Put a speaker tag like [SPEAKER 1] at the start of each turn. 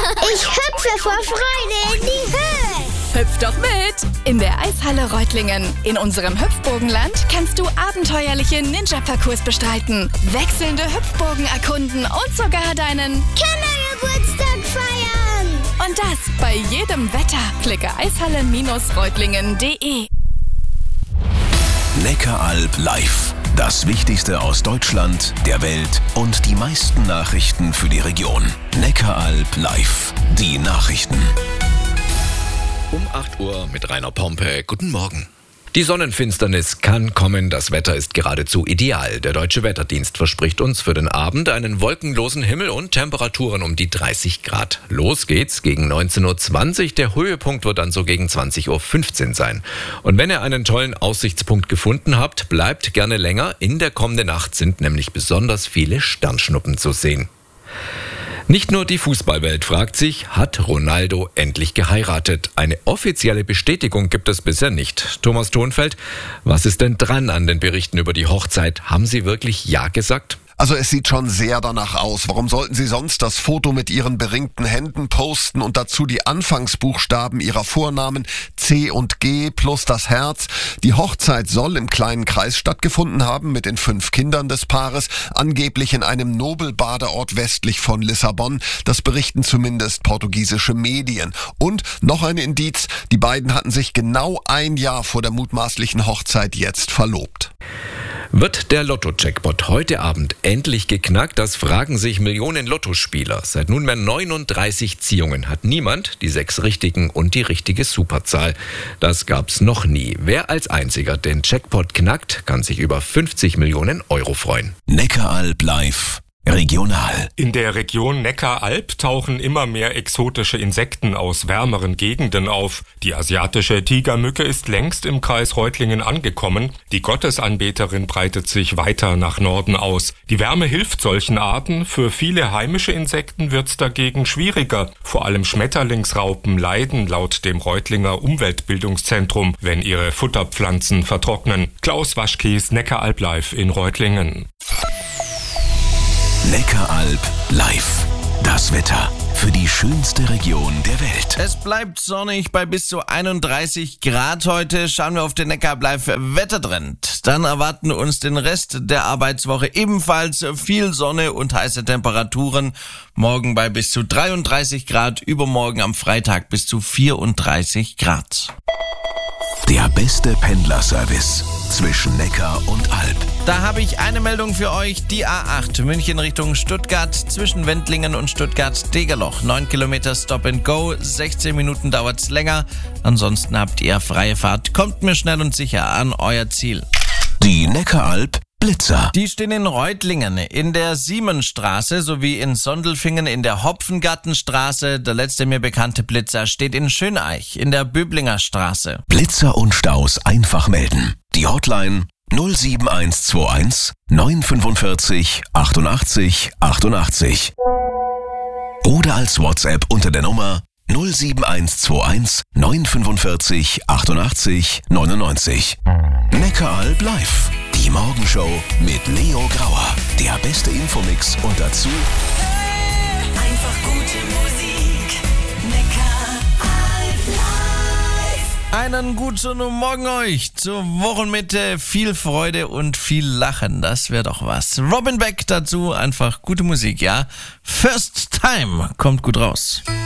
[SPEAKER 1] Ich hüpfe vor Freude in die Höhe.
[SPEAKER 2] Hüpf doch mit! In der Eishalle Reutlingen. In unserem Hüpfburgenland kannst du abenteuerliche Ninja-Parcours bestreiten, wechselnde Hüpfburgen erkunden und sogar deinen
[SPEAKER 1] Kindergeburtstag feiern.
[SPEAKER 2] Und das bei jedem Wetter. Klicke eishalle-reutlingen.de.
[SPEAKER 3] Neckaralb live. Das Wichtigste aus Deutschland, der Welt und die meisten Nachrichten für die Region. Neckaralb live. Die Nachrichten.
[SPEAKER 4] Um 8 Uhr mit Rainer Pompe. Guten Morgen. Die Sonnenfinsternis kann kommen, das Wetter ist geradezu ideal. Der Deutsche Wetterdienst verspricht uns für den Abend einen wolkenlosen Himmel und Temperaturen um die 30 Grad. Los geht's gegen 19.20 Uhr, der Höhepunkt wird dann so gegen 20.15 Uhr sein. Und wenn ihr einen tollen Aussichtspunkt gefunden habt, bleibt gerne länger. In der kommenden Nacht sind nämlich besonders viele Sternschnuppen zu sehen. Nicht nur die Fußballwelt fragt sich, hat Ronaldo endlich geheiratet? Eine offizielle Bestätigung gibt es bisher nicht. Thomas Thonfeld, was ist denn dran an den Berichten über die Hochzeit? Haben sie wirklich Ja gesagt?
[SPEAKER 5] Also es sieht schon sehr danach aus. Warum sollten Sie sonst das Foto mit Ihren beringten Händen posten und dazu die Anfangsbuchstaben Ihrer Vornamen C und G plus das Herz? Die Hochzeit soll im kleinen Kreis stattgefunden haben mit den 5 Kindern des Paares, angeblich in einem Nobelbadeort westlich von Lissabon. Das berichten zumindest portugiesische Medien. Und noch ein Indiz, die beiden hatten sich genau ein Jahr vor der mutmaßlichen Hochzeit jetzt verlobt.
[SPEAKER 4] Wird der Lotto-Jackpot heute Abend endlich geknackt? Das fragen sich Millionen Lottospieler. Seit nunmehr 39 Ziehungen hat niemand die 6 richtigen und die richtige Superzahl. Das gab's noch nie. Wer als einziger den Jackpot knackt, kann sich über 50 Millionen Euro freuen.
[SPEAKER 3] Neckaralb live. Regional.
[SPEAKER 6] In der Region Neckaralb tauchen immer mehr exotische Insekten aus wärmeren Gegenden auf. Die asiatische Tigermücke ist längst im Kreis Reutlingen angekommen. Die Gottesanbeterin breitet sich weiter nach Norden aus. Die Wärme hilft solchen Arten. Für viele heimische Insekten wird's dagegen schwieriger. Vor allem Schmetterlingsraupen leiden laut dem Reutlinger Umweltbildungszentrum, wenn ihre Futterpflanzen vertrocknen. Klaus Waschkies, Neckaralb live in Reutlingen.
[SPEAKER 3] Neckaralb live. Das Wetter für die schönste Region der Welt.
[SPEAKER 7] Es bleibt sonnig bei bis zu 31 Grad heute. Schauen wir auf den Neckaralb live Wettertrend. Dann erwarten uns den Rest der Arbeitswoche ebenfalls viel Sonne und heiße Temperaturen. Morgen bei bis zu 33 Grad, übermorgen am Freitag bis zu 34 Grad.
[SPEAKER 3] Der beste Pendlerservice zwischen Neckar und Alb.
[SPEAKER 7] Da habe ich eine Meldung für euch. Die A8 München Richtung Stuttgart zwischen Wendlingen und Stuttgart-Degerloch. 9 Kilometer Stop and Go. 16 Minuten dauert's länger. Ansonsten habt ihr freie Fahrt. Kommt mir schnell und sicher an euer Ziel.
[SPEAKER 3] Die Neckaralb Blitzer.
[SPEAKER 7] Die stehen in Reutlingen, in der Siemensstraße sowie in Sondelfingen in der Hopfengartenstraße. Der letzte mir bekannte Blitzer steht in Schöneich in der Böblinger Straße.
[SPEAKER 3] Blitzer und Staus einfach melden. Die Hotline 07121 945 88 88. Oder als WhatsApp unter der Nummer 07121 945 88 99. Neckaralb live. Die Morgenshow mit Leo Grauer. Der beste Infomix und dazu
[SPEAKER 8] einfach gute Musik. Neckaralb live.
[SPEAKER 7] Einen guten Morgen euch zur Wochenmitte. Viel Freude und viel Lachen. Das wäre doch was. Robin Beck dazu. Einfach gute Musik, ja? First Time kommt gut raus.